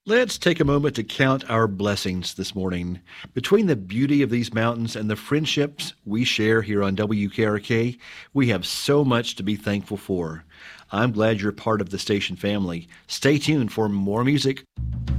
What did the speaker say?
Let's take a moment to count our blessings this morning. Between the beauty of these mountains and the friendships we share here on WKRK, we have so much to be thankful for. I'm glad you're part of the station family. Stay tuned for more music.